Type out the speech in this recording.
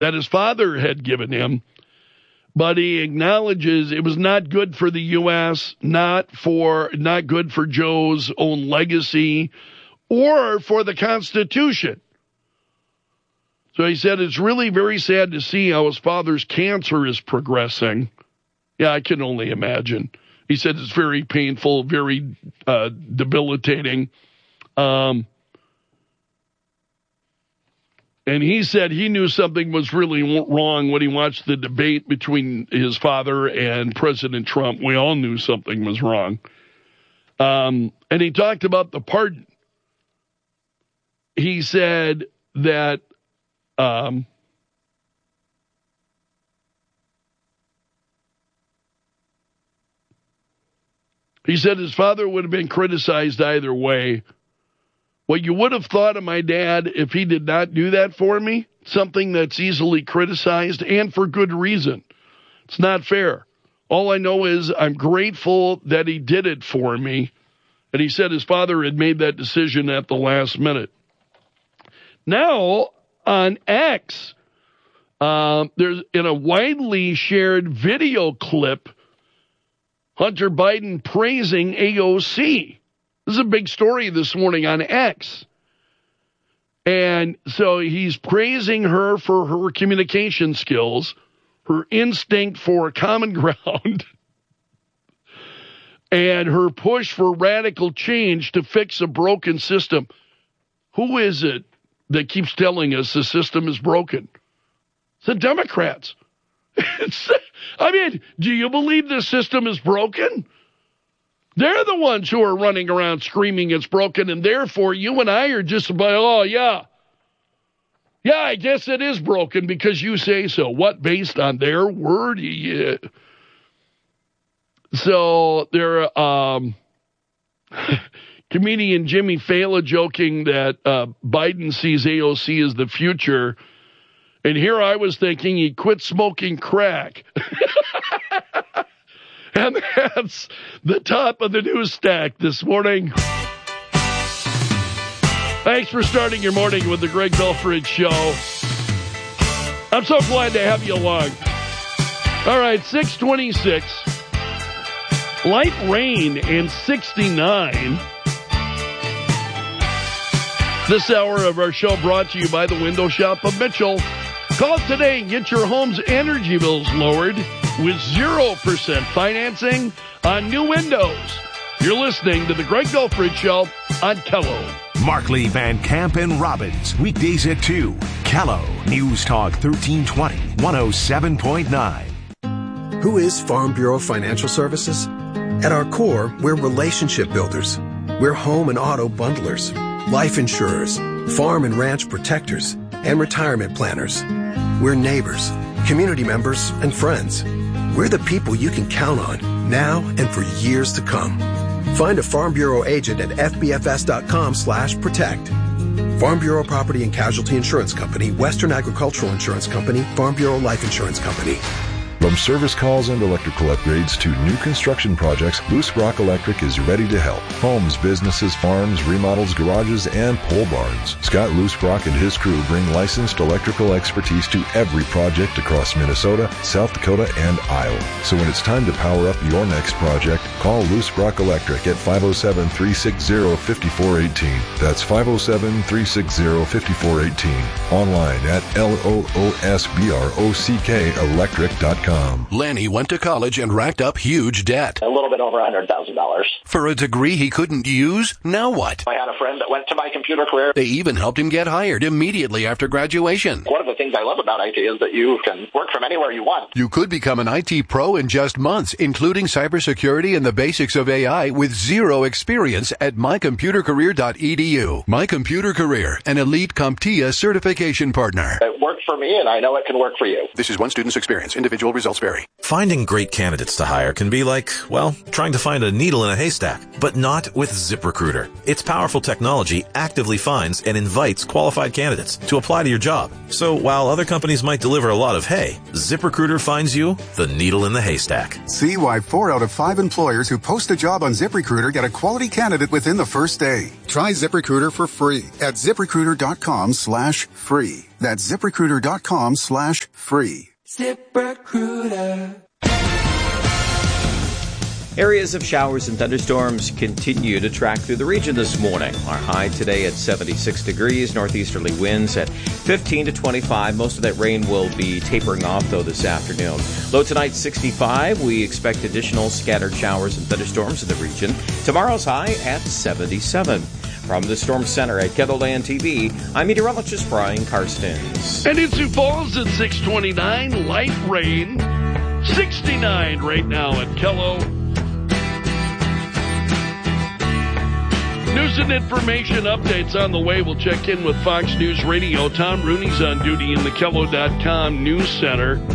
that his father had given him, but he acknowledges it was not good for the U.S., not good for Joe's own legacy, or for the Constitution. So he said it's really very sad to see how his father's cancer is progressing. Yeah, I can only imagine. He said it's very painful, very debilitating. And he said he knew something was really wrong when he watched the debate between his father and President Trump. We all knew something was wrong. And he talked about the pardon. He said that he said his father would have been criticized either way. What you would have thought of my dad if he did not do that for me, something that's easily criticized and for good reason. It's not fair. All I know is I'm grateful that he did it for me. And he said his father had made that decision at the last minute. Now, on X, there's in a widely shared video clip, Hunter Biden praising AOC. This is a big story this morning on X. And so he's praising her for her communication skills, her instinct for common ground, and her push for radical change to fix a broken system. Who is it that keeps telling us the system is broken? It's the Democrats. Do you believe the system is broken? They're the ones who are running around screaming it's broken, and therefore you and I are just about, oh, yeah. Yeah, I guess it is broken because you say so. What, based on their word? Yeah. So there, comedian Jimmy Fallon joking that Biden sees AOC as the future. And here I was thinking he quit smoking crack. And that's the top of the news stack this morning. Thanks for starting your morning with the Greg Belfridge Show. I'm so glad to have you along. All right, 626. Light rain and 69. This hour of our show brought to you by the Window Shop of Mitchell. Call today and get your home's energy bills lowered with 0% financing on new windows. You're listening to the Greg Belfridge Show on Kello. Markley, Van Camp, and Robbins. Weekdays at 2. Kello. News Talk 1320, 107.9. Who is Farm Bureau Financial Services? At our core, we're relationship builders. We're home and auto bundlers, life insurers, farm and ranch protectors, and retirement planners. We're neighbors, community members, and friends. We're the people you can count on now and for years to come. Find a Farm Bureau agent at fbfs.com/protect. Farm Bureau Property and Casualty Insurance Company, Western Agricultural Insurance Company, Farm Bureau Life Insurance Company. From service calls and electrical upgrades to new construction projects, Loose Rock Electric is ready to help. Homes, businesses, farms, remodels, garages, and pole barns. Scott Loose Rock and his crew bring licensed electrical expertise to every project across Minnesota, South Dakota, and Iowa. So when it's time to power up your next project, call Loose Rock Electric at 507-360-5418. That's 507-360-5418. Online at loosbrock.electric.com. Lanny went to college and racked up huge debt. A little bit over $100,000. For a degree he couldn't use? Now what? I had a friend that went to My Computer Career. They even helped him get hired immediately after graduation. One of the things I love about IT is that you can work from anywhere you want. You could become an IT pro in just months, including cybersecurity and the basics of AI with zero experience at mycomputercareer.edu. My Computer Career, an elite CompTIA certification partner. It worked for me, and I know it can work for you. This is one student's experience. Individual Results vary. Finding great candidates to hire can be like, well, trying to find a needle in a haystack, but not with ZipRecruiter. Its powerful technology actively finds and invites qualified candidates to apply to your job. So while other companies might deliver a lot of hay, ZipRecruiter finds you the needle in the haystack. See why 4 out of 5 employers who post a job on ZipRecruiter get a quality candidate within the first day. Try ZipRecruiter for free at ZipRecruiter.com/free. That's ZipRecruiter.com/free. ZipRecruiter. Areas of showers and thunderstorms continue to track through the region this morning. Our high today at 76 degrees, northeasterly winds at 15 to 25. Most of that rain will be tapering off, though, this afternoon. Low tonight, 65. We expect additional scattered showers and thunderstorms in the region. Tomorrow's high at 77. From the Storm Center at KELOLAND TV, I'm meteorologist Brian Karstens. And in Sioux Falls at 629, light rain. 69 right now at Kello. News and information updates on the way. We'll check in with Fox News Radio. Tom Rooney's on duty in the KELO.com News Center.